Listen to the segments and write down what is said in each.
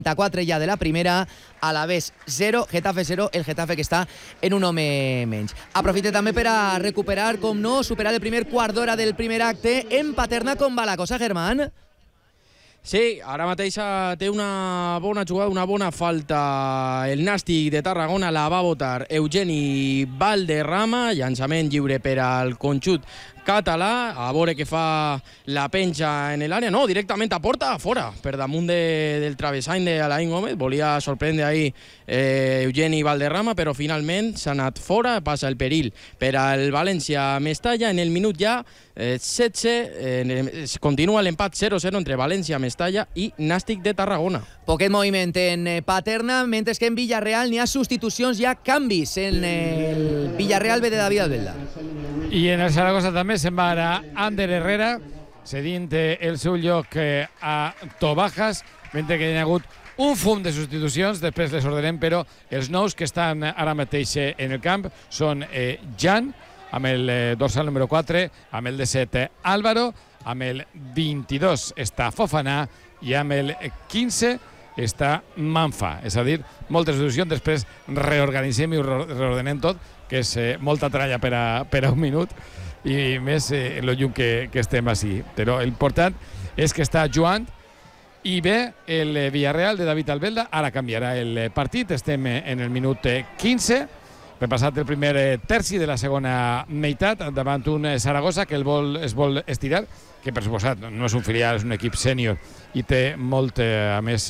4 ja de la primera, Alavés 0, Getafe 0, el Getafe que està en un home menys. Aprofite també per a recuperar, com no, superar el primer quart d'hora del primer acte en Paterna com va la cosa, Germán? Sí, ara mateix té una bona jugada, una bona falta. El Nàstic de Tarragona la va votar Eugeni Valderrama, llançament lliure per al conjunt català, a veure què fa la penja en l'àrea. No, directament a porta, fora, per damunt del travessany d'Alain Gómez. Volia sorprendre ahir Eugeni Valderrama, però finalment s'ha anat fora, passa el perill per al València Mestalla. En el minut ja 16, continua l'empat 0-0 entre València Mestalla i Nàstic de Tarragona. Poquet moviment en Paterna, mentre que en Villarreal n'hi ha substitucions, hi ha canvis en el Villarreal ve de David Albelda. I en el Zaragoza també se'n va anar Ander Herrera, cedint el seu lloc a Tobajas, mentre que hi ha hagut un fum de substitucions, després les ordenem, però els nous que estan ara mateix en el camp són Jan, amb el dorsal número 4, amb el 17 Álvaro, amb el 22 està Fofana i amb el 15 està Manfa. És a dir, moltes substitucions, després reorganitzem i ho reordenem tot, que és molta tralla per a un minut i més el llum que estem així. Però l'important és que està jugant i bé el Villarreal de David Albelda. Ara canviarà el partit, estem en el minut 15, repassat el primer terci de la segona meitat, davant un Zaragoza que es vol estirar, que per suposat no és un filial, és un equip sènior i té molt, a més,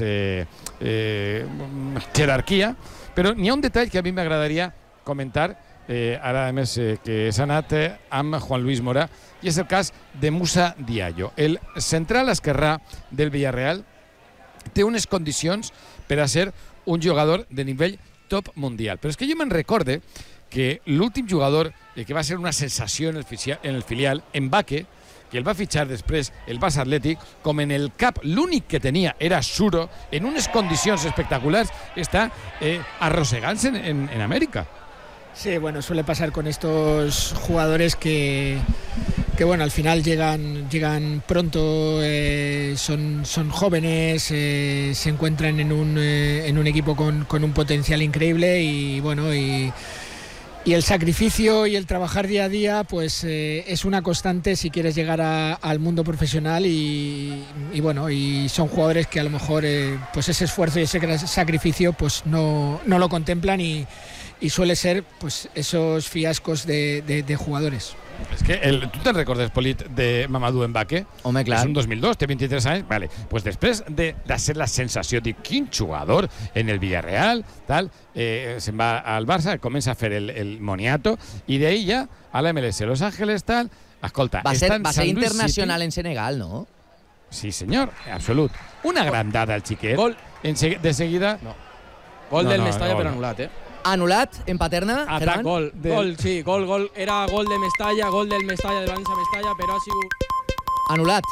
jerarquia, però n'hi ha un detall que a mi m'agradaria comentar, ara a més que s'ha anat amb Juan Luis Mora, i és el cas de Musa Diallo. El central esquerrà del Villarreal té unes condicions per a ser un jugador de nivell top mundial, però és que jo me'n recorde que l'últim jugador que va ser una sensació en el filial, Mbaque, que el va fitxar després el Barça Atlètic, com en el cap l'únic que tenia era Suro, en unes condicions espectaculars, està arrossegant-se en Amèrica. Sí, bueno, suele pasar con estos jugadores que bueno, al final llegan pronto, son jóvenes, se encuentran en un equipo con un potencial increíble y bueno, y el sacrificio y el trabajar día a día pues es una constante si quieres llegar al mundo profesional y bueno, y son jugadores que a lo mejor pues ese esfuerzo y ese sacrificio pues no lo contemplan y suele ser pues esos fiascos de jugadores. És que tu te'n recordes, Polit, de Mamadou Mbaque? Home, clar. És un 2002, té 23 anys. Vale. Pues després de ser la sensació de quin jugador en el Villarreal, tal, se'n va al Barça, comença a fer el moniato, i d'ahir ja a la MLS, Los Ángeles, tal, escolta, va ser internacional en Senegal, no? Sí, senyor, absolut. Una grandada el xiquet. Gol. De seguida... No. Gol del Mestalla per anul·lat, Anul·lat en Paterna, Germán? Gol. Era gol de Mestalla, gol del Mestalla, del València Mestalla, però ha sigut... Anul·lat.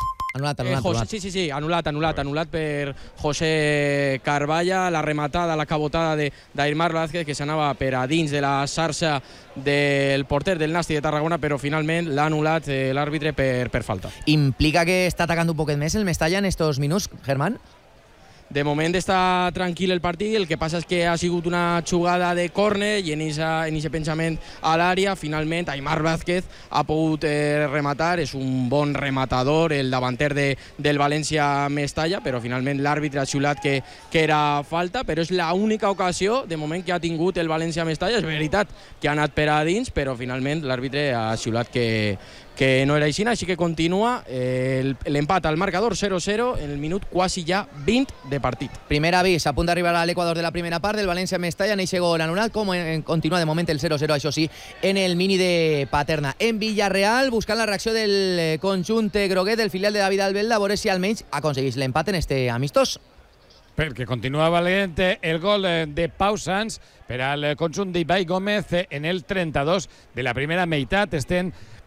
Sí, anul·lat per José Carballa, la rematada, la cabotada d'Aimar Vázquez, que s'anava per a dins de la xarxa del porter del Nàstic de Tarragona, però finalment l'ha anul·lat l'àrbitre per falta. Implica que està atacant un poquet més el Mestalla en estos minuts, Germán? De moment està tranquil el partit, el que passa és que ha sigut una jugada de córner i en aquest pensament a l'àrea, finalment Aimar Vázquez ha pogut rematar, és un bon rematador, el davanter del València Mestalla, però finalment l'àrbitre ha xiulat que era falta, però és l'única ocasió de moment que ha tingut el València Mestalla. És veritat que ha anat per a dins, però finalment l'àrbitre ha xiulat que no era així que continua l'empat al marcador 0-0 en el minut quasi ja 20 de partit. Primer avís, a punt d'arribar a l'Equador de la primera part del València Mestalla, en eixe gol anul·lat, com continua de moment el 0-0, això sí, en el mini de Paterna. En Villarreal, buscant la reacció del conjunt groguet, del filial de David Albelda, a veure si almenys aconsegueix l'empat en este amistós. Perquè continua valent el gol de Pau Sanz per al conjunt d'Ibai Gómez en el 32 de la primera meitat. Estem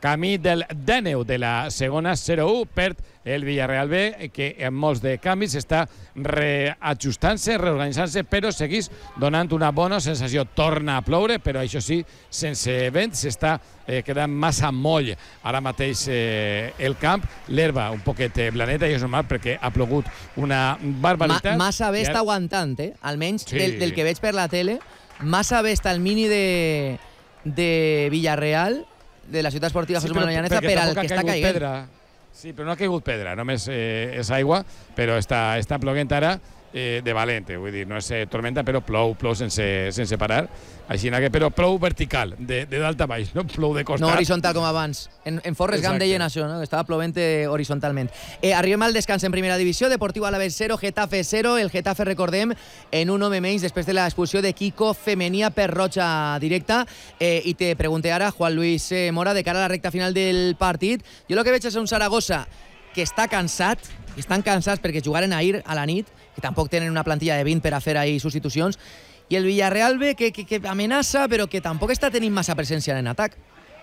camí del Dèneu de la segona 0-1, perd el Villarreal B, que en molts de canvis està reajustant-se, reorganitzant-se, però segueix donant una bona sensació. Torna a ploure, però això sí, sense vent, s'està quedant massa moll ara mateix el camp. L'herba un poquet blaneta, i és normal perquè ha plogut una barbaritat. Massa bé està aguantant, almenys sí. del que veig per la tele. Massa bé està el mini de Villarreal, de la ciutat esportiva José Manuel Llaneza, per al que està caient. Pedra. Sí, però no ha caigut pedra, només és aigua, però està ploguent ara de valent, vull dir, no és tormenta, però plou sense parar, així que, però plou vertical, de dalt a baix, no plou de costat. No horizontal com abans. En Forrest Gump deien això, no? Que estava plovent horitzontalment. Arribem al descans en primera divisió, Deportivo Alavés 0, Getafe 0, el Getafe, recordem, en un home menys després de l'expulsió de Kiko Femenia per roja directa, i te pregunté ara, Juan Luis Mora, de cara a la recta final del partit. Jo el que veig és un Saragossa que està cansat, que estan cansats perquè jugaren ahir a la nit, que tampoc tenen una plantilla de 20 per a fer ahir substitucions, i el Villarreal B que amenaça, però que tampoc està tenint massa presència en atac.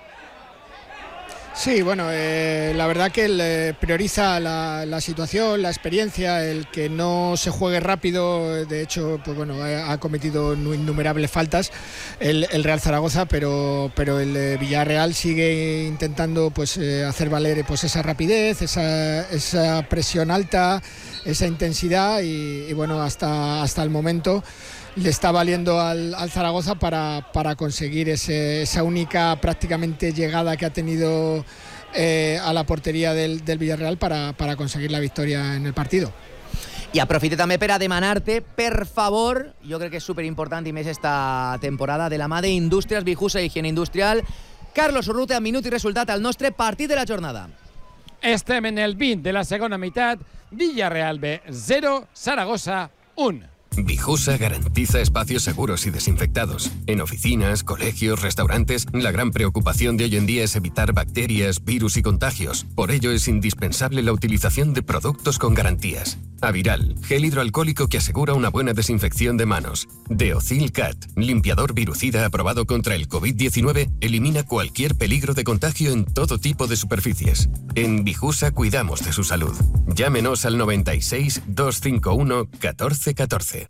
Sí, bueno, la verdad que él prioriza la situación, la experiencia, el que no se juegue rápido. De hecho, pues bueno, ha cometido innumerables faltas el Real Zaragoza, pero el Villarreal sigue intentando pues hacer valer pues esa rapidez, esa presión alta, esa intensidad y bueno, hasta el momento le está valiendo al Zaragoza para conseguir esa única prácticamente llegada que ha tenido a la portería del Villarreal para conseguir la victoria en el partido. I aprofite també per a demanar-te, per favor, jo crec que és superimportant i més esta temporada, de la mà d'Indústries Vijusa i Higiene Industrial, Carlos Urrutia, amb minut i resultat al nostre partit de la jornada. Estem en el 20 de la segona meitat, Villarreal B 0, Zaragoza 1. Vijusa garantiza espacios seguros y desinfectados. En oficinas, colegios, restaurantes, la gran preocupación de hoy en día es evitar bacterias, virus y contagios. Por ello es indispensable la utilización de productos con garantías. Aviral, gel hidroalcohólico que asegura una buena desinfección de manos. Deocil Cat, limpiador virucida aprobado contra el COVID-19, elimina cualquier peligro de contagio en todo tipo de superficies. En Vijusa cuidamos de su salud. Llámenos al 96 251 1414.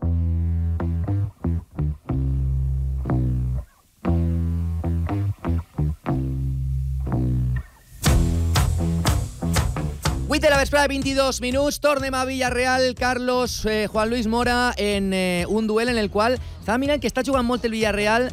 De la vesprada, 22 minuts, tornem a Villarreal. Carlos, Juan Luis Mora, en un duel en el qual estava mirant que està jugant molt el Villarreal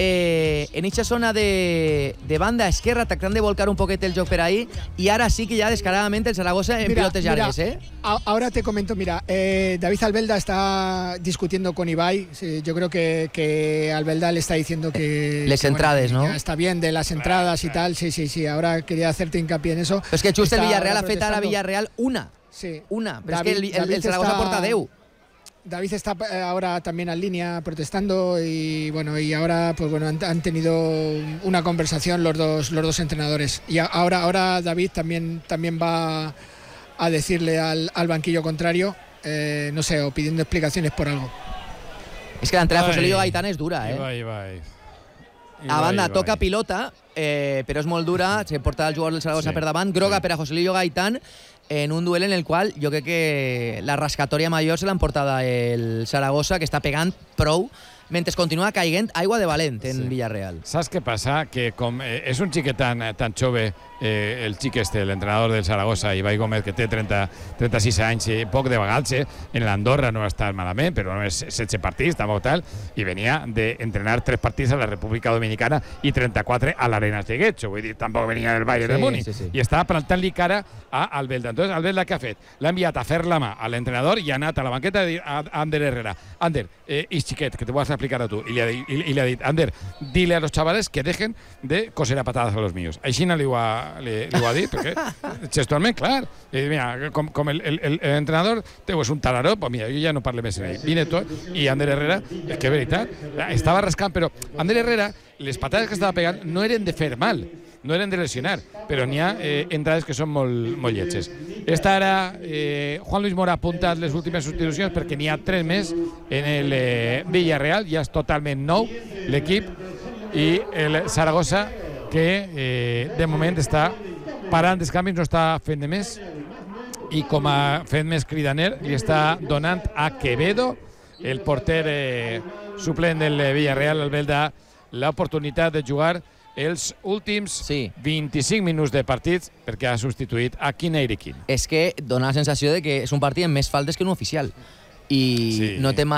en eixa zona de banda esquerra, tractant de volcar un poquet el joc per ahí, y ahora sí que ya descaradamente el Zaragoza en pilotes llargues. Ahora te comento, David Albelda está discutiendo con Ibai. Sí, yo creo que Albelda le está diciendo que les entrades, ¿no? Está bien de las entradas y tal. Sí. Ahora quería hacerte hincapié en eso. Pero es que just el Villarreal ha fet a Villarreal una. Sí. Una. Pero David, es que el Zaragoza porta 10. David está ahora también en línea protestando y bueno, y ahora pues bueno, han tenido una conversación los dos entrenadores, y ahora David también va a decirle al banquillo contrario, no sé, o pidiendo explicaciones por algo. Es que la entrada de José Luis Gaitán es dura, Ibai. A banda toca pilota, però és molt dura, se porta el jugador del Zaragoza per davant, groga per a José Luis Gaitán, en un duel en el qual jo crec que la rascatòria major se l'ha emportada el Zaragoza, que està pegant prou, mentre continua caiguent aigua de valent en Villarreal. Saps què passa? Que com és un xiquet tan jove, el xic l'entrenador del Zaragoza, Ibai Gómez, que té 36 anys, poc de vegades, en l'Andorra no ha estat malament, però només 16 partits, tampoc tal, i venia d'entrenar 3 partits a la República Dominicana i 34 a l'Arenas de Guecho, vull dir, tampoc venia del Bayern de Múnich, i estava plantant-li cara a Albelda. Entonces, Albelda, què ha fet? L'ha enviat a fer la mà a l'entrenador i ha anat a la banqueta a Ander Herrera. Ander, és xiquet, que te voy a explicar a tu. Y le ha dit, Ander, dile a los chavales que dejen de coser a patadas a los míos. Així no li ho ha dit, perquè gestualment, clar. Mira, com l'entrenador és un talaró, pues mira, jo ja no parlo més en ell. Vine tot, i Ander Herrera, és que veritat, estava rascant, però Ander Herrera, les patades que estava pegant no eren de fer mal, no eren de lesionar, però n'hi ha entrades que són molt lletges. Esta ara, Juan Luis Mora ha apuntat les últimes substitucions perquè n'hi ha 3 més en el Villarreal, ja és totalment nou l'equip, i el Zaragoza que de moment està parant els canvis, no està fent de més, i com a fent més cridaner li està donant a Quevedo, el porter suplent del Villarreal, el Belda, l'oportunitat de jugar els últims 25 minuts de partits perquè ha substituït a Kineirikin. És que dona la sensació de que és un partit amb més faltes que un oficial i no té